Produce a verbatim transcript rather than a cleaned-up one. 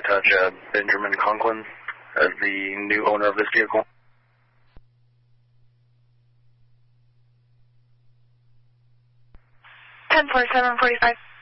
touch uh, Benjamin Conklin as the new owner of this vehicle. ten forty-seven forty-five.